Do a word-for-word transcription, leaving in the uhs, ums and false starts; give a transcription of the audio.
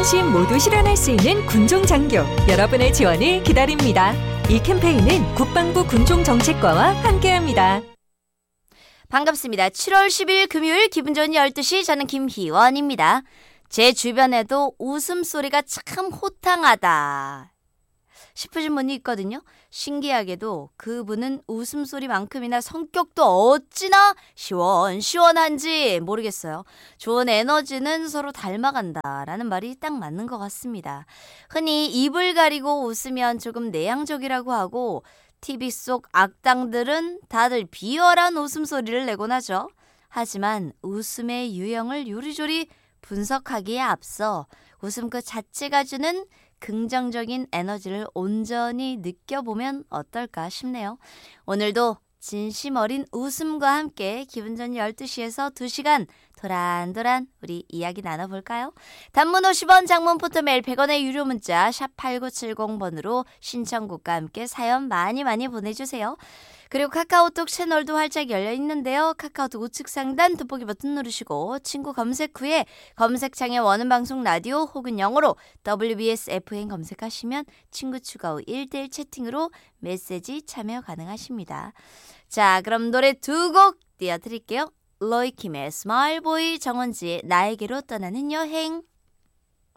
안심 모두 실현할 수 있는 군종장교, 여러분의 지원을 기다립니다. 이 캠페인은 국방부 군종정책과와 함께합니다. 반갑습니다. 칠월 십일 금요일 기분 좋은 열두 시, 저는 김희원입니다. 제 주변에도 웃음소리가 참 호탕하다 싶으신 분이 있거든요. 신기하게도 그분은 웃음소리만큼이나 성격도 어찌나 시원시원한지 모르겠어요. 좋은 에너지는 서로 닮아간다라는 말이 딱 맞는 것 같습니다. 흔히 입을 가리고 웃으면 조금 내향적이라고 하고 티비 속 악당들은 다들 비열한 웃음소리를 내곤 하죠. 하지만 웃음의 유형을 요리조리 분석하기에 앞서 웃음 그 자체가 주는 긍정적인 에너지를 온전히 느껴보면 어떨까 싶네요. 오늘도 진심 어린 웃음과 함께 기분 좋은 열두 시에서 두 시간 도란도란 우리 이야기 나눠볼까요? 단문 오십 원, 장문 포토메일 백 원의 유료 문자 샵 팔구칠공 번으로 신청곡과 함께 사연 많이 많이 보내주세요. 그리고 카카오톡 채널도 활짝 열려 있는데요. 카카오톡 우측 상단 돋보기 버튼 누르시고 친구 검색 후에 검색창에 원음 방송 라디오 혹은 영어로 더블유비에스 에프엠 검색하시면 친구 추가 후 일 대일 채팅으로 메시지 참여 가능하십니다. 자, 그럼 노래 두 곡 띄워드릴게요. 로이킴의 스마일보이, 정은지의 나에게로 떠나는 여행.